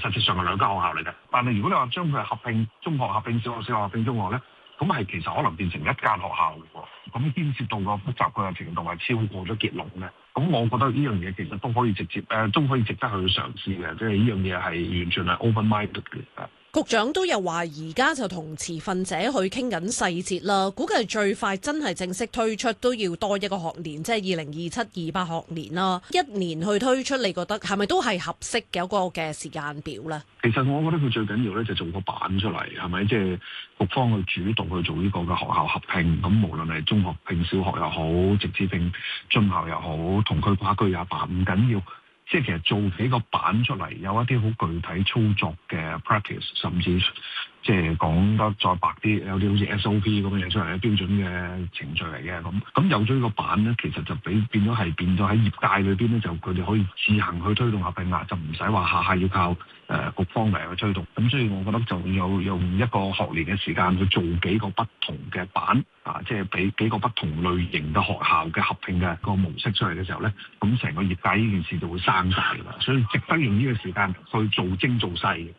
實際上係兩間學校嚟嘅。但係如果你話將佢合併中學合併小學，小學合併中學咧，咁係其實可能變成一間學校嘅喎。咁牽涉到個複雜嘅程度係超過咗結論嘅。咁我覺得呢樣嘢其實都可以直接都可以值得去嘗試嘅，即係呢樣嘢係完全係 open minded 嘅。 局長都有話，而家就同持份者去傾緊細節啦。估計最快真係正式推出都要多一個學年，即係2027-28學年啦。一年去推出，你覺得係咪都係合適嘅一個嘅時間表呢？ 其實我覺得佢最緊要咧就做個版出嚟，係咪？即係局方去主動去做呢個嘅學校合併，咁無論係中學併小學又好，直資併中校又好，同區跨區也罷，唔緊要。即係其實做幾個版出嚟，有一啲好具體操作嘅 practice， 甚至即係講得再白啲，有啲好似 SOP 咁嘅嘢出嚟，標準嘅程序嚟嘅咁有咗呢個版咧，其實就變咗喺業界裏邊咧，就佢哋可以自行去推動合併啦，就唔使話下下要靠局方嚟去推動。咁所以我覺得就有用一個學年嘅時間去做幾個不同嘅版即係俾幾個不同類型嘅學校嘅合併嘅個模式出嚟嘅時候咧，咁成個業界呢件事就會生晒㗎啦。所以值得用呢個時間去做精做細嘅。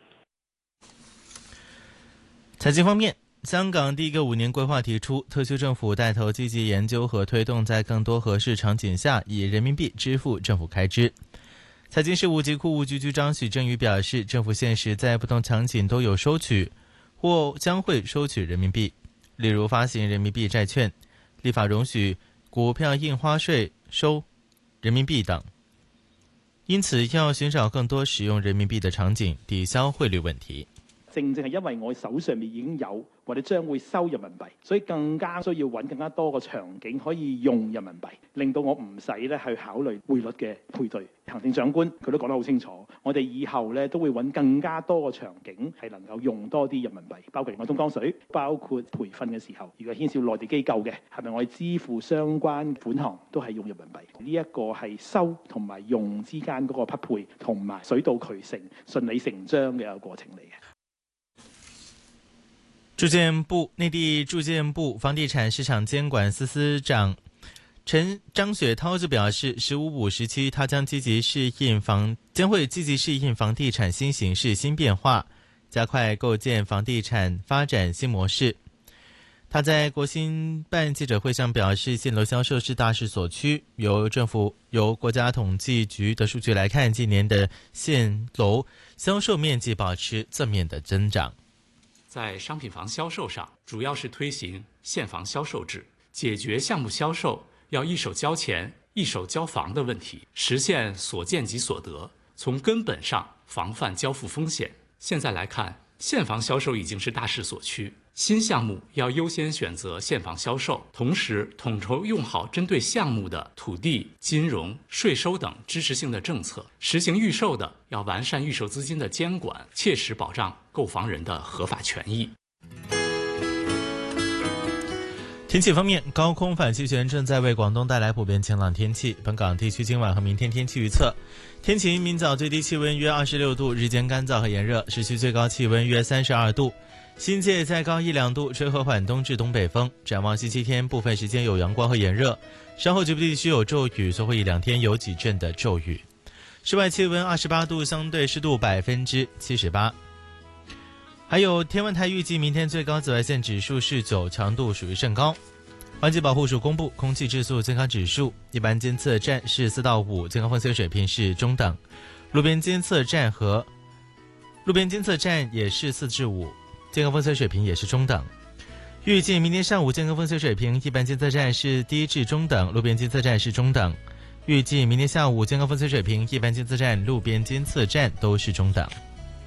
財經方面，香港第一個5年規劃提出，特區政府帶頭積極研究和推動，在更多合適場景下以人民幣支付政府開支。財經事務及庫務局局長許正宇表示，政府現時在不同場景都有收取或將會收取人民幣，例如發行人民幣債券、立法容許股票印花稅收人民幣等。因此要尋找更多使用人民幣的場景，抵消匯率問題。 正係因為我手上面已經有或者將會收人民幣，所以更加需要揾更加多個場景可以用人民幣，令到我唔使咧去考慮匯率嘅配對。行政長官佢都講得好清楚，我哋以後咧都會揾更加多個場景係能夠用多啲人民幣，包括我東江水，包括培訓嘅時候，如果牽涉內地機構嘅，係咪我哋支付相關款項都係用人民幣？呢一個係收同埋用之間嗰個匹配同埋水到渠成、順理成章嘅一個過程嚟嘅。 內地住建部房地產市場監管司司長張雪濤就表示，15-5時期他將會積極適應房地產新形勢、新變化，加快構建房地產發展新模式。他在國新辦記者會上表示，現樓銷售是大勢所趨，由國家統計局的數據來看，今年的現樓銷售面積保持正面的增長。 在商品房銷售上，主要是推行現房銷售制，解決項目銷售要一手交錢一手交房的問題，實現所見即所得，從根本上防範交付風險。現在來看，現房銷售已經是大勢所趨，新項目要優先選擇現房銷售，同時統籌用好針對項目的土地、金融、稅收等支持性的政策，實行預售的要完善預售資金的監管，切實保障購房人的合法權益。 天氣方面，高空反氣旋正在為廣東帶來普遍晴朗天氣。本港地區今晚和明天天氣預測：天晴，明早最低氣溫約26度，日間乾燥和炎熱，市區最高氣溫約32度，新界再高1-2度，吹和緩東至東北風。展望星期天，部分時間有陽光和炎熱，稍後局部地區有驟雨，隨後1-2天有幾陣的驟雨。室外氣溫28度，相對濕度78%。還有天文台預計明天最高紫外線指數是9，強度屬於甚高。環境保護署公布空氣質素健康指數，一般監測站是4到5，健康風險水平是中等；路邊監測站也是4至5，健康風險水平也是中等。預計明天上午健康風險水平，一般監測站是低至中等，路邊監測站是中等。預計明天下午健康風險水平，一般監測站、路邊監測站都是中等。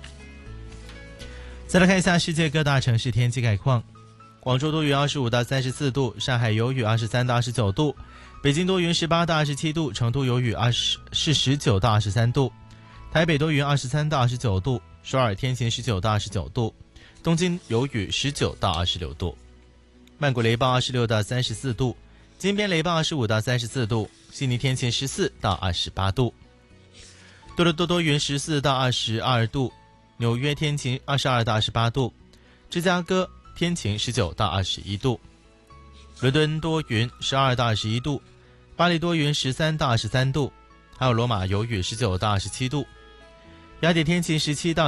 再來看一下世界各大城市天氣概況。廣州多雲25到34度，上海有雨23到29度，北京多雲18到27度，成都有雨19到23度，台北多雲23到29度，首爾天晴19到29度，東京有雨19到26度，曼谷雷暴26到34度，金邊雷暴25到34度，悉尼天晴14到28度，多倫多多雲14到22度，紐約天晴22到28度，芝加哥天晴19到21度，倫敦多雲12到21度，巴黎多雲13到23度，還有羅馬有雨19到27度，雅典天晴17到